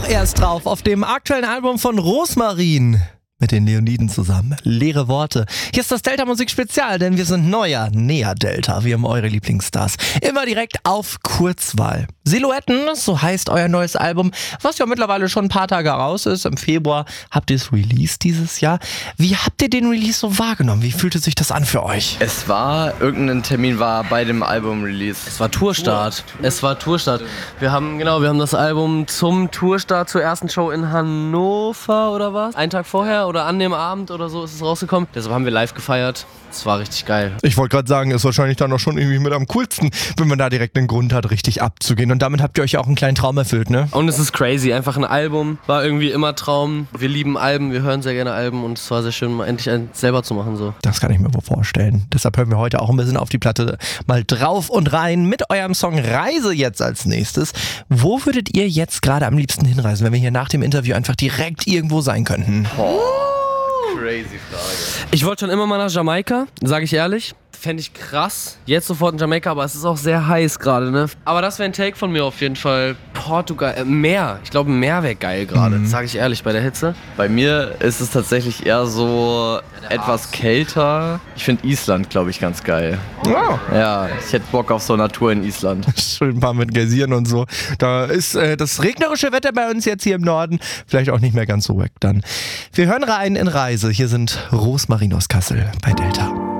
auch erst drauf auf dem aktuellen Album von Rosmarin. Mit den Leoniden zusammen. Leere Worte. Hier ist das Delta Musik Spezial, denn wir sind neuer, näher Delta. Wir haben eure Lieblingsstars. Immer direkt auf Kurzwahl. Silhouetten, so heißt euer neues Album, was ja mittlerweile schon ein paar Tage raus ist. Im Februar habt ihr es released dieses Jahr. Wie habt ihr den Release so wahrgenommen? Wie fühlte sich das an für euch? Irgendein Termin war bei dem Album-Release. Es war Tourstart. Wir haben das Album zum Tourstart zur ersten Show in Hannover oder was? Einen Tag vorher oder an dem Abend oder so ist es rausgekommen. Deshalb haben wir live gefeiert. Es war richtig geil. Ich wollte gerade sagen, ist wahrscheinlich dann auch schon irgendwie mit am coolsten, wenn man da direkt einen Grund hat, richtig abzugehen. Und damit habt ihr euch auch einen kleinen Traum erfüllt, ne? Und es ist crazy. Einfach ein Album. War irgendwie immer Traum. Wir lieben Alben, wir hören sehr gerne Alben und es war sehr schön, mal endlich eins selber zu machen. So. Das kann ich mir wohl vorstellen. Deshalb hören wir heute auch ein bisschen auf die Platte mal drauf und rein mit eurem Song Reise jetzt als nächstes. Wo würdet ihr jetzt gerade am liebsten hinreisen, wenn wir hier nach dem Interview einfach direkt irgendwo sein könnten? Crazy Frage. Ich wollte schon immer mal nach Jamaika, sage ich ehrlich. Fände ich krass. Jetzt sofort in Jamaika, aber es ist auch sehr heiß gerade, ne? Aber das wäre ein Take von mir auf jeden Fall. Portugal, Meer. Ich glaube, Meer wäre geil gerade, sage ich ehrlich, bei der Hitze. Bei mir ist es tatsächlich eher so etwas kälter. Ich finde Island, glaube ich, ganz geil. Wow. Ja, ich hätte Bock auf so Natur in Island. Schön ein paar mit Geysiren und so. Da ist das regnerische Wetter bei uns jetzt hier im Norden vielleicht auch nicht mehr ganz so weg dann. Wir hören rein in Reise. Hier sind Rosmarin aus Kassel bei Delta.